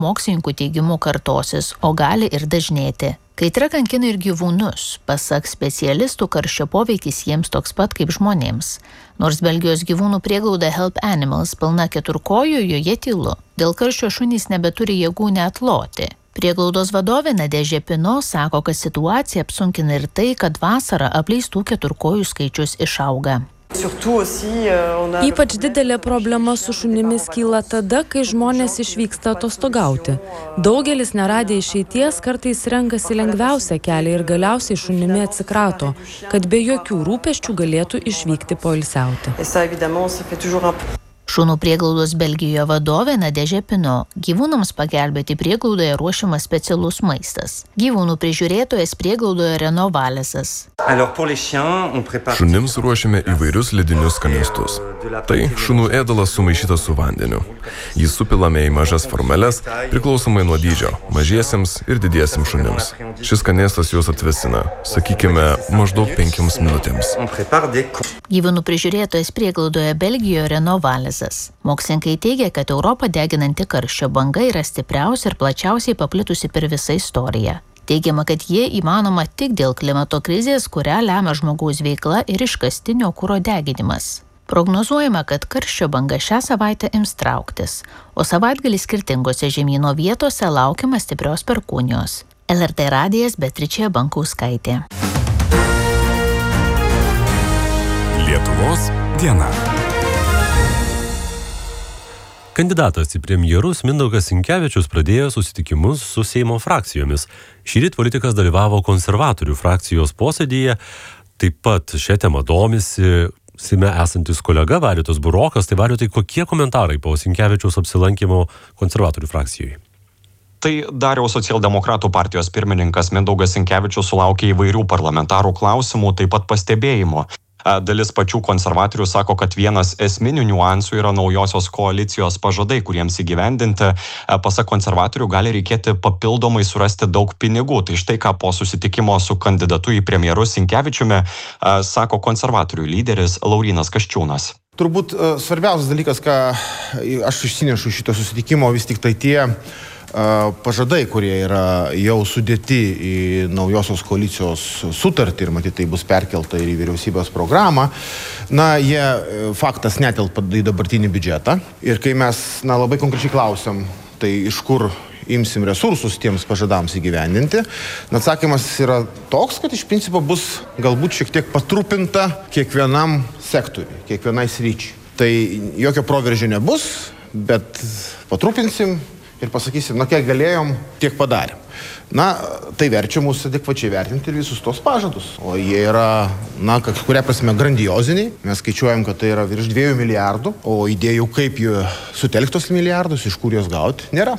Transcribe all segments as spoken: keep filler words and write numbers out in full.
mokslininkų teigimu kartosis, o gali ir dažnėti. Kaitra kankina ir gyvūnus. Pasak specialistų, karščio poveikis jiems toks pat kaip žmonėms. Nors Belgijos gyvūnų prieglauda Help Animals pilna keturkojų, joje tylu. Dėl karščio šunys nebeturi jėgų net loti. Prieglaudos vadovė Nadėžė Pino sako, kad situaciją apsunkina ir tai, kad vasarą apleistų keturkojų skaičius išauga. Ypač didelė problema su šunimis kyla tada, kai žmonės išvyksta atostogauti. Daugelis neradę išeities kartais renkasi lengviausią kelią ir galiausiai šunimi atsikrato, kad be jokių rūpesčių galėtų išvykti poilsiauti. Šunų prieglaudos Belgijoje vadovė Nadėžė Pino. Gyvūnams pagelbėti prieglaudoje ruošiamas specialus maistas. Gyvūnų prižiūrėtojas prieglaudoje Reno Valesas. Šunims ruošiame įvairius ledinius skanėstus. Tai šunų ėdalas sumaišytas su vandeniu. Jį supilame į mažas formeles, priklausomai nuo dydžio, mažiesiems ir didiesiems šunims. Šis skanėstas juos atvesina, sakykime, maždaug penkiams minutėms. Gyvūnų prižiūrėtojas prieglaudoje Belgijoje Reno Valesas. Mokslininkai teigia, kad Europą deginanti karščio banga yra stipriausia ir plačiausiai paplitusi per visą istoriją. Teigiama, kad jie įmanoma tik dėl klimato krizės, kurią lemia žmogaus veikla ir iškastinio kuro deginimas. Prognozuojama, kad karščio banga šią savaitę ims trauktis, o savaitgalį skirtingose žemyno vietose laukiama stiprios perkūnijos. L R T radijas Beatričė Bankauskaitė. Lietuvos diena. Kandidatas į premjerus Mindaugas Sinkevičius pradėjo susitikimus su Seimo frakcijomis. Šįryt politikas dalyvavo konservatorių frakcijos posėdyje. Taip pat šią temą domisi Seime esantis kolega Valiutas Burokas. Tai Valiutai, kokie komentarai po Sinkevičiaus apsilankimo konservatorių frakcijoje? Tai Dariaus socialdemokratų partijos pirmininkas Mindaugas Sinkevičius sulaukė įvairių parlamentarų klausimų, taip pat pastebėjimų. Dalis pačių konservatorių sako, kad vienas esminių niuansų yra naujosios koalicijos pažadai, kuriems įgyvendinti. Pasak konservatorių gali reikėti papildomai surasti daug pinigų. Tai štai ką po susitikimo su kandidatu į premjerus Sinkevičiumi sako konservatorių lyderis Laurynas Kasčiūnas. Turbūt svarbiausias dalykas, ką aš išsinešu šito susitikimo, vis tik tai tie pažadai, kurie yra jau sudėti į naujosios koalicijos sutartį ir matyt tai bus perkelta ir į vyriausybės programą, na, jie faktas netelpa į dabartinį biudžetą. Ir kai mes, na, labai konkrečiai klausiam, tai iš kur imsim resursus tiems pažadams įgyvendinti, na, atsakymas yra toks, kad iš principo bus galbūt šiek tiek patrupinta kiekvienam sektoriui, kiekvienai sričiai. Tai jokio proveržio nebus, bet patrupinsim ir pasakysim, na, kiek galėjom, tiek padarėm. Na, tai verčia mus adekvačiai vertinti ir visus tos pažadus. O jie yra, na, kažkuria prasme grandioziniai. Mes skaičiuojam, kad tai yra virš dviejų milijardų, o idėjų, kaip jų sutelktos milijardus, iš kur juos gauti, nėra.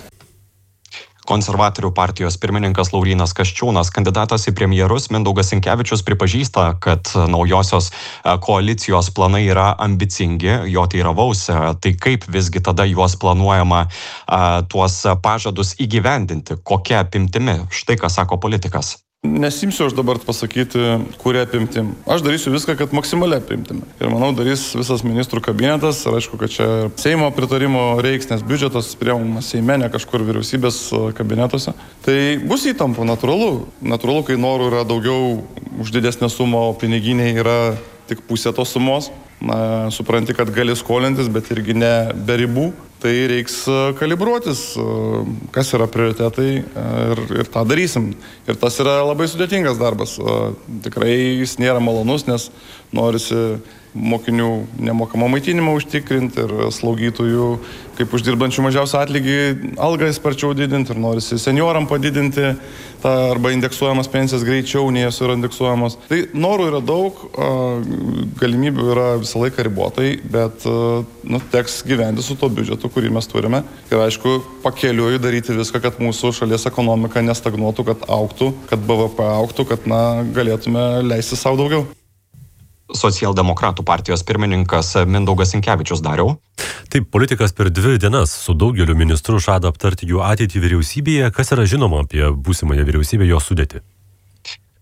Konservatorių partijos pirmininkas Laurynas Kasčiūnas, kandidatas į premjerus Mindaugas Sinkevičius pripažįsta, kad naujosios koalicijos planai yra ambicingi, jo teiravausi. Tai kaip visgi tada juos planuojama tuos pažadus įgyvendinti, kokia apimtimi? Štai ką sako politikas. Nesimsiu aš dabar pasakyti, kuria apimtim. Aš darysiu viską, kad maksimaliai apimtim. Ir manau, darys visas ministrų kabinetas. Ir aišku, kad čia Seimo pritarimo reiks, nes biudžetas priimamas Seime, ne kažkur vyriausybės kabinetuose. Tai bus įtampa, natūralu. Natūralu, kai norų yra daugiau už didesnę sumą, o piniginiai yra tik pusė tos sumos. Na, supranti, kad gali skolintis, bet irgi ne be ribų. Tai reiks kalibruotis, kas yra prioritetai ir, ir tą darysim. Ir tas yra labai sudėtingas darbas. Tikrai jis nėra malonus, nes norisi mokinių nemokamą maitinimą užtikrinti ir slaugytojų, kaip uždirbančių mažiausią atlygį, algą sparčiau didinti ir norisi senioram padidinti tą arba indeksuojamas pensijas greičiau, nei jos yra indeksuojamos. Tai norų yra daug, galimybių yra visą laiką ribotai, bet nu, teks gyventi su to biudžetu, kurį mes turime. Ir aišku, pakeliui daryti viską, kad mūsų šalies ekonomika nestagnuotų, kad augtų, kad B V P augtų, kad na, galėtume leisti savo daugiau. Socialdemokratų partijos pirmininkas Mindaugas Sinkevičius. Dariau. Taip, politikas per dvi dienas su daugeliu ministrų žada aptarti jų ateitį vyriausybėje. Kas yra žinoma apie būsimąją vyriausybę, jos sudėtį?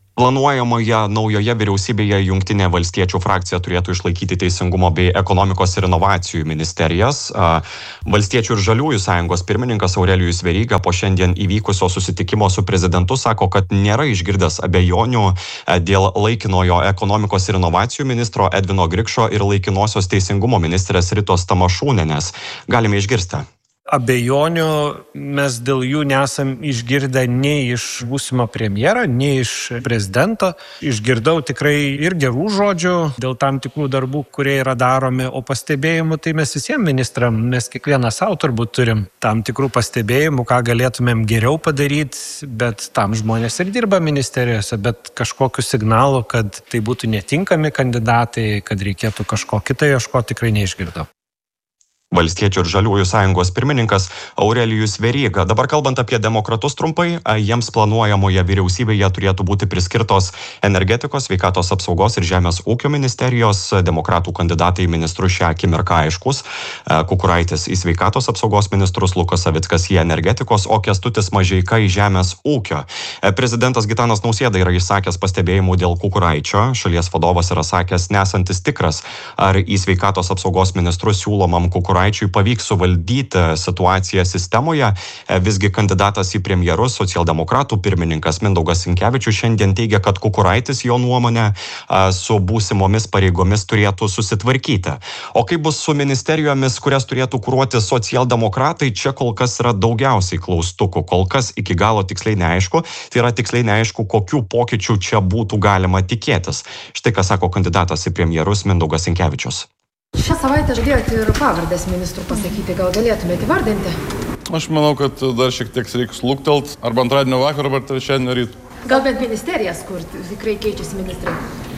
Planuojamoje naujoje vyriausybėje Jungtinė valstiečių frakcija turėtų išlaikyti Teisingumo bei ekonomikos ir inovacijų ministerijas. Valstiečių ir Žaliųjų sąjungos pirmininkas Aurelijus Veryga po šiandien įvykusio susitikimo su prezidentu sako, kad nėra išgirdęs abejonių dėl laikinojo ekonomikos ir inovacijų ministro Edvino Grikšo ir laikinosios Teisingumo ministrės Ritos Tamašūnienės. Galime išgirsti. Abejonių mes dėl jų nesam išgirdę nei iš būsimo premjero, nei iš prezidento. Išgirdau tikrai ir gerų žodžių dėl tam tikrų darbų, kurie yra daromi, o pastebėjimų tai mes visiems ministram, mes kiekvienas savo turbūt turim tam tikrų pastebėjimų, ką galėtumėm geriau padaryti, bet tam žmonės ir dirba ministerijose, bet kažkokiu signalu, kad tai būtų netinkami kandidatai, kad reikėtų kažko kito ieškoti, tikrai neišgirdau. Valstiečių ir Žaliųjų sąjungos pirmininkas Aurelijus Veryga. Dabar kalbant apie demokratus trumpai, jiems planuojamoje vyriausybėje turėtų būti priskirtos energetikos, sveikatos apsaugos ir žemės ūkio ministerijos. Demokratų kandidatai į ministrus šią akimirką aiškus. Kukuraitis į sveikatos apsaugos ministrus, Lukas Savickas į energetikos, o Kęstutis Mažeika į žemės ūkio. Prezidentas Gitanas Nausėda yra išsakęs pastebėjimų dėl Kukuraičio. Šalies vadovas yra sakęs nesantis tikras, ar į sveikatos apsaugos ministrus siūlomam Kukuraičiui pavyks suvaldyti situaciją sistemoje. Visgi kandidatas į premjerus, socialdemokratų pirmininkas Mindaugas Sinkevičius šiandien teigia, kad Kukuraitis jo nuomonė su būsimomis pareigomis turėtų susitvarkyti. O kaip bus su ministerijomis, kurias turėtų kuruoti socialdemokratai, čia kol kas yra daugiausiai klaustukų. Kol kas iki galo tiksliai neaišku, tai yra tiksliai neaišku, kokių pokyčių čia būtų galima tikėtis. Štai ką sako kandidatas į premjerus Mindaugas Sinkevičius. Šią savaitę žadėjote ir pavardės ministrų pasakyti, gal galėtumėte įvardinti? Aš manau, kad dar šiek tiek reiks luktelt, arba antradienio vakarą, arba trečiadienio ryto. Gal bent ministerijas, kur tikrai keičiasi ministrai?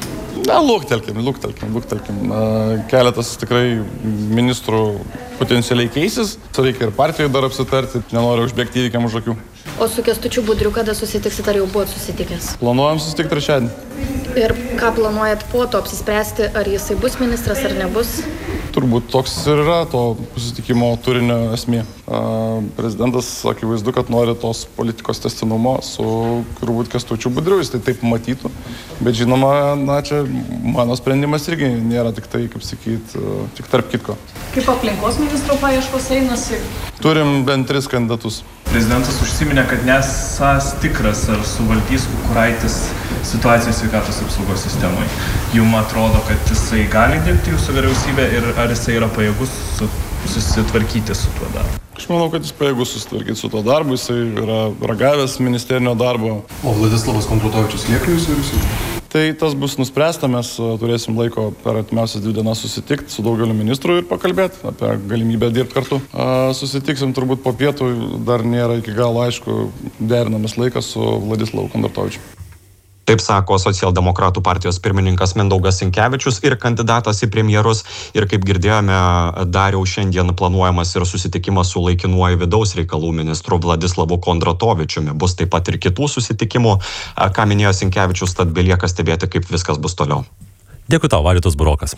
Na, luktelkim, luktelkim, luktelkim. Keletas tikrai ministrų potencialiai keisis. Reikia ir partijoje dar apsitarti, nenoriu užbėgti įvykiam už akių. O su Kęstučiu Budriu kada susitiksit, ar jau buvot susitikęs? Planuojam susitikti trečiadienį. Ir ką planuojat po to apsispręsti, ar jisai bus ministras ar nebus? Turbūt toks ir yra to susitikimo turinio esmė. Prezidentas akivaizdu, kad nori tos politikos tęstinumo su turbūt Kęstučiu Budriu, jis tai taip matytų. Bet žinoma, na, čia mano sprendimas irgi nėra tik tai, kaip sakyt, tik tarp kitko. Kaip aplinkos ministro paieškos einasi? Turim bent tris kandidatus. Prezidentas užsiminė, kad nesas tikras, ar suvaldys Kukuraitis situaciją sveikatos apsaugos sistemoje. Jums atrodo, kad jisai gali dirbti jūsų vyriausybė ir ar jisai yra pajėgus su, susitvarkyti su tuo darbu? Aš manau, kad jis pajėgus susitvarkyti su tuo darbu, jisai yra ragavęs ministerinio darbo. O Vladislavas Kondratovičius lieka jūsų vyriausybė? Tai tas bus nuspręsta, mes turėsim laiko per atmiausias dvi dienas susitikti su daugeliu ministrų ir pakalbėti apie galimybę dirbti kartu. Susitiksim turbūt po pietų, dar nėra iki galo aišku derinamas laikas su Vladislavu Kondratovičiu. Taip sako socialdemokratų partijos pirmininkas Mindaugas Sinkevičius ir kandidatas į premjerus. Ir kaip girdėjome, dar jau šiandien planuojamas ir susitikimas su laikinuoju vidaus reikalų ministru Vladislavu Kondratovičiumi. Bus taip pat ir kitų susitikimų, ką minėjo Sinkevičius, tad belieka stebėti, kaip viskas bus toliau. Dėkui tau, Validas Burokas.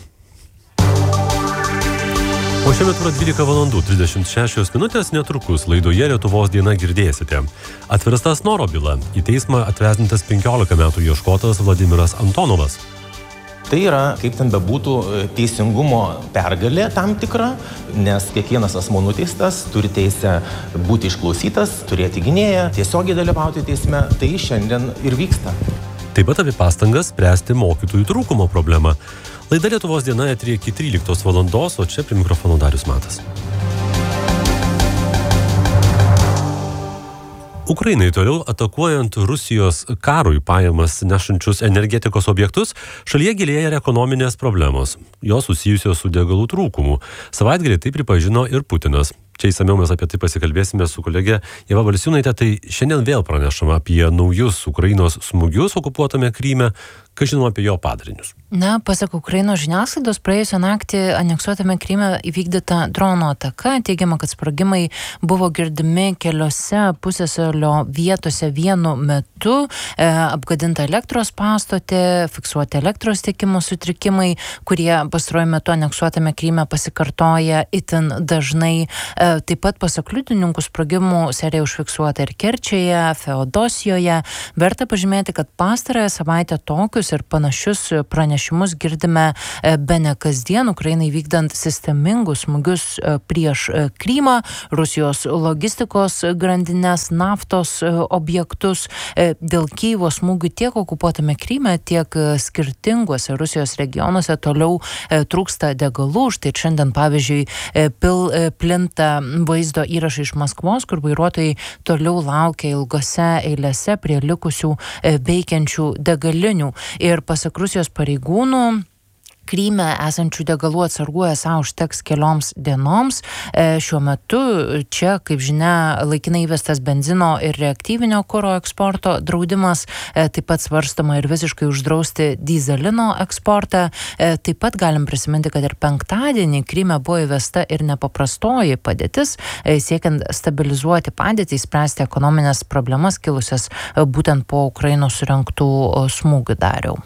O šiuo metu yra dvylika valandų trisdešimt šešios minutės, netrukus laidoje Lietuvos diena girdėsite. Atversta Snoro byla, į teismą atvesdintas penkiolika metų ieškotas Vladimiras Antonovas. Tai yra, kaip ten bebūtų, teisingumo pergalė tam tikra, nes kiekvienas asmuo nuteistas turi teisę būti išklausytas, turėti gynėją, tiesiogiai dalyvauti teisme, tai šiandien ir vyksta. Taip pat apie pastangas spręsti mokytojų trūkumo problemą. Laida Lietuvos diena eteryje iki tryliktos valandos, o čia prie mikrofono Darius Matas. Ukrainai toliau atakuojant Rusijos karui pajamas nešančius energetikos objektus, šalyje gilėja ir ekonominės problemos. Jos susijusios su degalų trūkumu. Savaitgalį tai pripažino ir Putinas. Čia įsamiau mes apie tai pasikalbėsime su kolegė Ieva Balsiūnaitė. Tai šiandien vėl pranešama apie naujus Ukrainos smūgius okupuotame Kryme. Kas žinoma apie jo padarinius? Na, pasak Ukrainos žiniasklaidos, praėjusią naktį aneksuotame Kryme įvykdyta drono ataka. Teigiama, kad sprogimai buvo girdimi keliose pusiasalio vietose vienu metu. E, apgadinta elektros pastotė, fiksuoti elektros tiekimo sutrikimai, kurie pastaruoju metu aneksuotame Kryme pasikartoja itin dažnai. E, taip pat pasak liudininkų sprogimų serija užfiksuota ir Kerčėje, Feodosijoje. Verta pažymėti, kad pastarąją savaitę tokius ir panašius pranešimus girdime bene kasdien, Ukrainai vykdant sistemingus smūgius prieš Krymą, Rusijos logistikos grandines, naftos objektus. Dėl Kyjivo smūgių tiek okupuotame Kryme, tiek skirtinguose Rusijos regionuose toliau trūksta degalų. Štai šiandien, pavyzdžiui, pil, plinta vaizdo įrašai iš Maskvos, kur vairuotojai toliau laukia ilgose eilėse prie likusių veikiančių degalinių. Ir pasak Rusijos pareigūnų, Kryme esančių degalų atsargų esą užteks kelioms dienoms. E, šiuo metu čia, kaip žinia, laikinai įvestas benzino ir reaktyvinio kuro eksporto draudimas, e, taip pat svarstoma ir visiškai uždrausti dyzelino eksportą. E, taip pat galim prisiminti, kad ir penktadienį Kryme buvo įvesta ir nepaprastoji padėtis, e, siekiant stabilizuoti padėtį, spręsti ekonominės problemas kilusias e, būtent po Ukrainos surengtų smūgių. Dariau.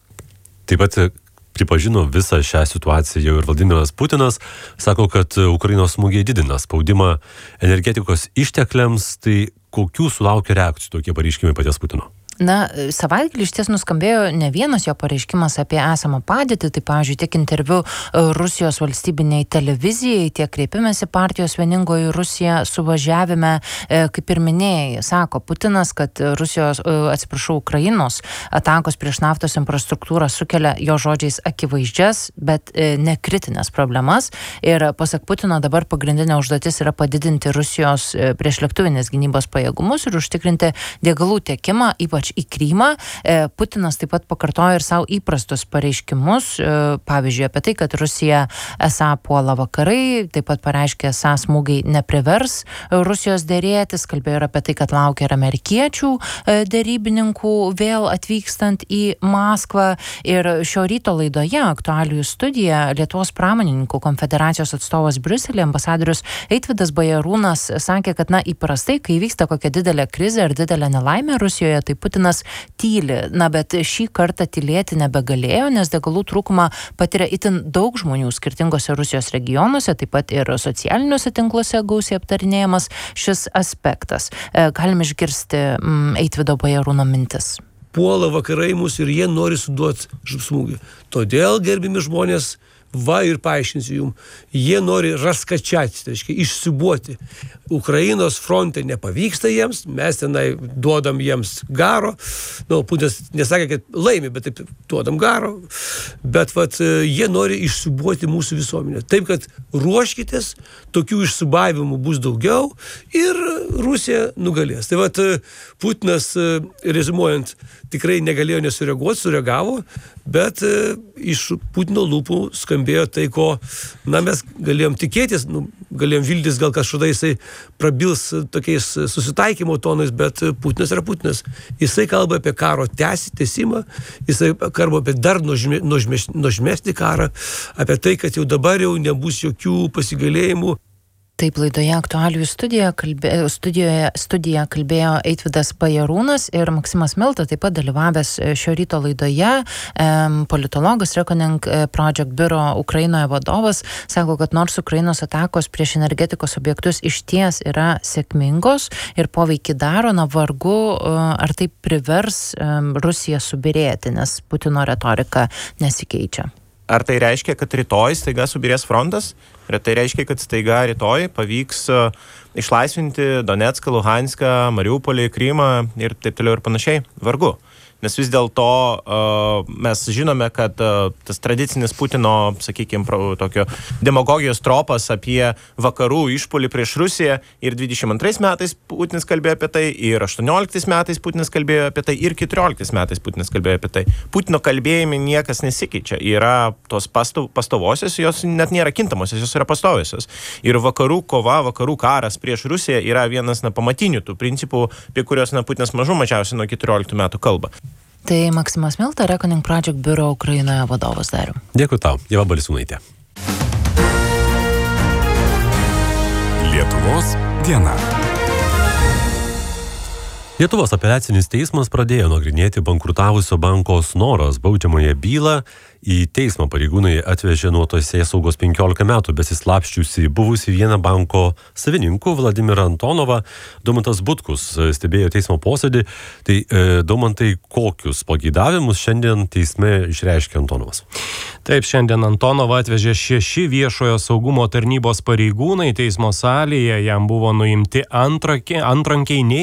Taip pat pripažino visą šią situaciją jau ir Vladimiras Putinas, sako, kad Ukrainos smūgiai didina spaudimą energetikos ištekliams. Tai kokių sulaukia reakcijų tokie pareiškimai paties Putino? Na, savaitgalį iš ties nuskambėjo ne vienas jo pareiškimas apie esamą padėtį, tai, pavyzdžiui, tiek interviu Rusijos valstybiniai televizijai, tiek kreipimėsi partijos Vieningoji Rusija suvažiavime, kaip ir minėjai, sako Putinas, kad Rusijos, atsiprašau, Ukrainos atakos prieš naftos infrastruktūrą sukelia jo žodžiais akivaizdžias, bet ne kritinės problemas. Ir pasak Putino dabar pagrindinė užduotis yra padidinti Rusijos priešlėktuvinės gynybos pajėgumus ir užtikrinti degalų tiekimą, ypač į Krymą. Putinas taip pat pakartojo ir savo įprastus pareiškimus, pavyzdžiui, apie tai, kad Rusija esą puola vakarai, taip pat pareiškė, esą smūgiai neprivers Rusijos dėrėtis, kalbėjo ir apie tai, kad laukia ir amerikiečių dėrybininkų vėl atvykstant į Maskvą. Ir šio ryto laidoje aktualijų studija Lietuvos pramonininkų konfederacijos atstovas Briuselyje, ambasadorius Eitvydas Bajarūnas, sakė, kad na, įprastai, kai vyksta kokia didelė krizė ar didelė nelaimė Rusijoje, tai Putinas tyli. Na, bet šį kartą tylėti nebegalėjo, nes degalų trūkumą patiria itin daug žmonių skirtingose Rusijos regionuose, taip pat ir socialiniuose tinkluose gausiai aptarinėjamas šis aspektas. Galim išgirsti mm, Eitvydo Bajarūno mintis. Puola vakarai mus ir jie nori suduoti smūgį. Todėl, gerbimi žmonės, va ir paaiškinsiu jums, jie nori raskačiati, tai reiškia išsibuoti. Ukrainos fronte nepavyksta jiems, mes tenai duodam jiems garo, nu, Putinas nesakė, kad laimi, bet taip duodam garo, bet vat, jie nori išsibuoti mūsų visuomenę. Taip, kad ruoškitės, tokių išsibavimų bus daugiau ir Rusija nugalės. Tai vat, Putinas, rezimuojant, tikrai negalėjo nesureaguoti, sureagavo, bet iš Putino lūpų skambėjo tai, ko na, mes galėjom tikėtis, nu, galėjom viltis, gal kažkada jisai prabils tokiais susitaikymo tonais, bet Putinas yra Putinas. Jisai kalba apie karo tęsimą, jisai kalba apie dar nuožme, nuožmes, nuožmesnį karą, apie tai, kad jau dabar jau nebus jokių pasigailėjimų. Taip, laidoje aktualijų studija kalbėjo, studijoje, studiją kalbėjo Eitvydas Bajarūnas ir Maksimas Milta, taip pat dalyvavęs šio ryto laidoje, politologas, Reckoning Project Biuro Ukrainoje vadovas, sako, kad nors Ukrainos atakos prieš energetikos objektus išties yra sėkmingos ir poveikį daro, na vargu, ar tai privers Rusiją subyrėti, nes Putino retorika nesikeičia. Ar tai reiškia, kad rytoj staiga subirės frontas? Ar tai reiškia, kad staiga rytoj pavyks uh, išlaisvinti Donecką, Luhanską, Mariupolį, Krymą ir taip toliau ir panašiai? Vargu. Nes vis dėlto uh, mes žinome, kad uh, tas tradicinis Putino, sakykime, tokio demagogijos tropas apie vakarų išpuolį prieš Rusiją ir dvidešimt antrais metais Putinas kalbėjo apie tai, ir aštuonioliktais metais Putinas kalbėjo apie tai, ir keturioliktais metais Putinas kalbėjo apie tai. Putino kalbėjime niekas nesikeičia. Yra tos pasto, pastovosios, jos net nėra kintamosios, jos yra pastoviosios. Ir vakarų kova, vakarų karas prieš Rusiją yra vienas na, pamatinių tų principų, apie kurios na, Putinas mažų mažiausiai nuo keturioliktų metų kalba. Tai Maksimas Milta, Reckoning Project biuro Ukrainoje vadovas Dariau. Dėkui tau, Ieva Balsiūnaitė. Lietuvos diena. Lietuvos apeliacinis teismas pradėjo nagrinėti bankrutavusio banko Snoras baudžiamąją bylą. Į teismą pareigūnai atvežė nuo teisėsaugos penkiolika metų besislapščiusi buvusi vieną banko savininkų Vladimirą Antonovą. Daumantas Butkus stebėjo teismo posėdį. Tai e, Daumantai, kokius pageidavimus šiandien teisme išreiškė Antonovas? Taip, šiandien Antonovą atvežė šeši viešojo saugumo tarnybos pareigūnai teismo salėje. Jam buvo nuimti antrankiai, antrankiai nei